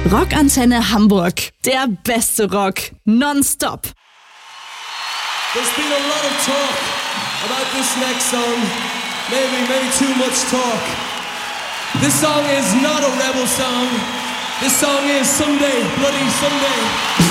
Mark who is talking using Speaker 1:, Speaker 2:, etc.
Speaker 1: Rockantenne Hamburg. Der beste Rock. Nonstop.
Speaker 2: There's been a lot of talk about this next song. Maybe too much talk. This song is not a rebel song. This song is Someday, Bloody Someday.